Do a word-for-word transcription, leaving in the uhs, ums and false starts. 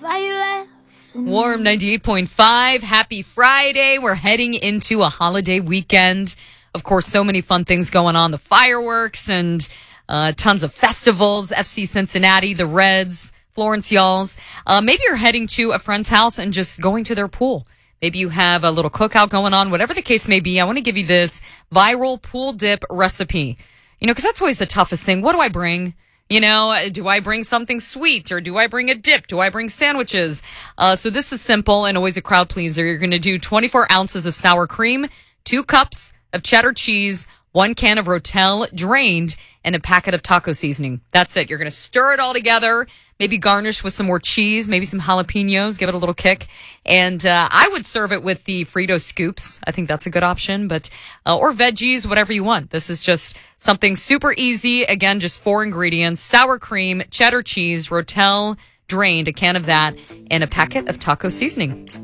Warm ninety-eight point five. Happy Friday. We're heading into a holiday weekend. Of course, so many fun things going on. The fireworks and uh, tons of festivals. F C Cincinnati, the Reds, Florence Y'alls. Uh, maybe you're heading to a friend's house and just going to their pool. Maybe you have a little cookout going on. Whatever the case may be, I want to give you this viral pool dip recipe. You know, because that's always the toughest thing. What do I bring? You know, do I bring something sweet or do I bring a dip? Do I bring sandwiches? Uh, so this is simple and always a crowd pleaser. You're going to do twenty-four ounces of sour cream, two cups of cheddar cheese, one can of Rotel drained, and a packet of taco seasoning. That's it. You're going to stir it all together, maybe garnish with some more cheese, maybe some jalapenos, give it a little kick. And uh, I would serve it with the Frito scoops. I think that's a good option, but uh, or veggies, whatever you want. This is just something super easy. Again, just four ingredients: sour cream, cheddar cheese, Rotel drained, a can of that, and a packet of taco seasoning.